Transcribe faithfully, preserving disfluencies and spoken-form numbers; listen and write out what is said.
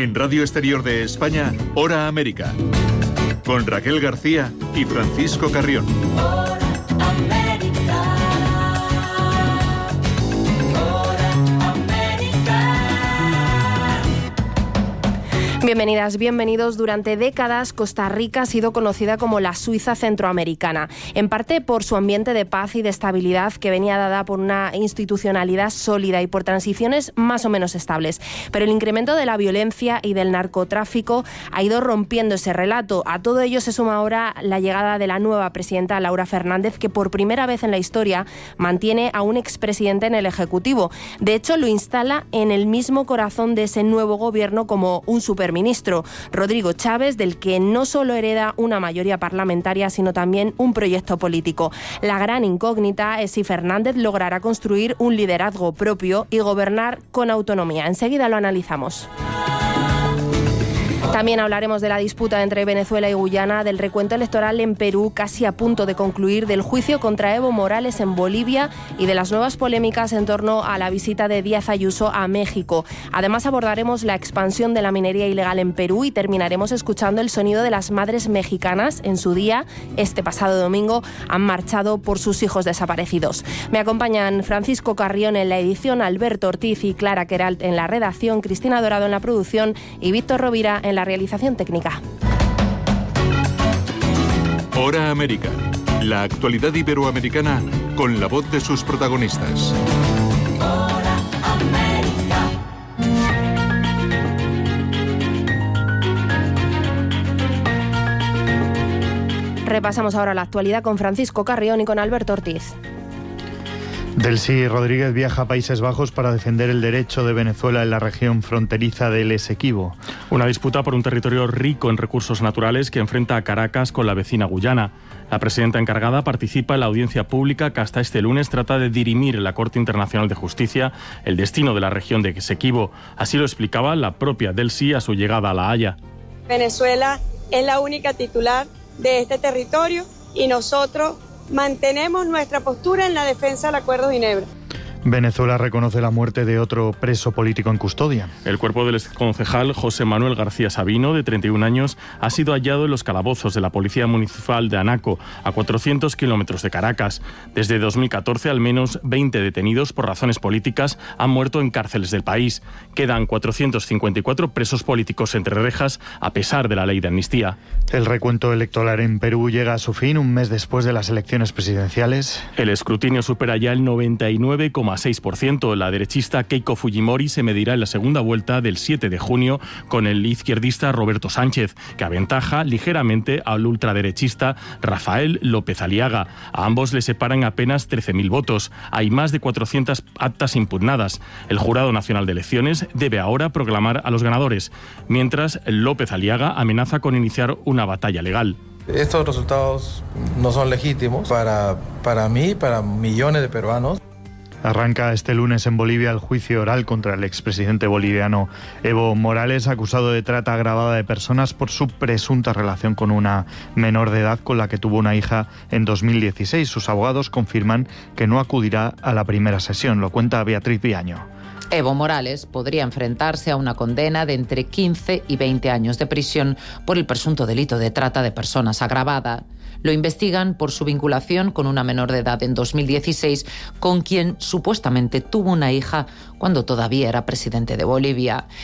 En Radio Exterior de España, Hora América. Con Raquel García y Francisco Carrión. Hora América. Hora América. Bienvenidas, bienvenidos. Durante décadas, Costa Rica ha sido conocida como la Suiza centroamericana, en parte por su ambiente de paz y de estabilidad que venía dada por una institucionalidad sólida y por transiciones más o menos estables. Pero el incremento de la violencia y del narcotráfico ha ido rompiendo ese relato. A todo ello se suma ahora la llegada de la nueva presidenta Laura Fernández, que por primera vez en la historia mantiene a un expresidente en el Ejecutivo. De hecho, lo instala en el mismo corazón de ese nuevo gobierno como un superministro. Ministro Rodrigo Chávez, del que no solo hereda una mayoría parlamentaria, sino también un proyecto político. La gran incógnita es si Fernández logrará construir un liderazgo propio y gobernar con autonomía. Enseguida lo analizamos. También hablaremos de la disputa entre Venezuela y Guyana, del recuento electoral en Perú casi a punto de concluir, del juicio contra Evo Morales en Bolivia y de las nuevas polémicas en torno a la visita de Díaz Ayuso a México. Además abordaremos la expansión de la minería ilegal en Perú y terminaremos escuchando el sonido de las madres mexicanas. En su día, este pasado domingo, han marchado por sus hijos desaparecidos. Me acompañan Francisco Carrión en la edición, Alberto Ortiz y Clara Queralt en la redacción, Cristina Dorado en la producción y Víctor Rovira en la realización técnica. Hora América. La actualidad iberoamericana con la voz de sus protagonistas. Hora América. Repasamos ahora la actualidad con Francisco Carrión y con Alberto Ortiz. Delcy Rodríguez viaja a Países Bajos para defender el derecho de Venezuela en la región fronteriza del Esequibo. Una disputa por un territorio rico en recursos naturales que enfrenta a Caracas con la vecina Guyana. La presidenta encargada participa en la audiencia pública que hasta este lunes trata de dirimir en la Corte Internacional de Justicia el destino de la región de Esequibo. Así lo explicaba la propia Delcy a su llegada a La Haya. Venezuela es la única titular de este territorio y nosotros mantenemos nuestra postura en la defensa del Acuerdo de Ginebra. Venezuela reconoce la muerte de otro preso político en custodia. El cuerpo del exconcejal José Manuel García Sabino, de treinta y un años, ha sido hallado en los calabozos de la Policía Municipal de Anaco, a cuatrocientos kilómetros de Caracas. Desde dos mil catorce, al menos veinte detenidos por razones políticas han muerto en cárceles del país. Quedan cuatrocientos cincuenta y cuatro presos políticos entre rejas, a pesar de la ley de amnistía. El recuento electoral en Perú llega a su fin un mes después de las elecciones presidenciales. El escrutinio supera ya el noventa y nueve coma seis por ciento. La derechista Keiko Fujimori se medirá en la segunda vuelta del siete de junio con el izquierdista Roberto Sánchez, que aventaja ligeramente al ultraderechista Rafael López Aliaga. A ambos le separan apenas trece mil votos. Hay más de cuatrocientas actas impugnadas. El Jurado Nacional de Elecciones debe ahora proclamar a los ganadores, mientras López Aliaga amenaza con iniciar una batalla legal. Estos resultados no son legítimos para, para mí, para millones de peruanos. Arranca este lunes en Bolivia el juicio oral contra el expresidente boliviano Evo Morales, acusado de trata agravada de personas por su presunta relación con una menor de edad con la que tuvo una hija en dos mil dieciséis. Sus abogados confirman que no acudirá a la primera sesión. Lo cuenta Beatriz Viaño. Evo Morales podría enfrentarse a una condena de entre quince y veinte años de prisión por el presunto delito de trata de personas agravada. Lo investigan por su vinculación con una menor de edad en dos mil dieciséis, con quien supuestamente tuvo una hija cuando todavía era presidente de Bolivia.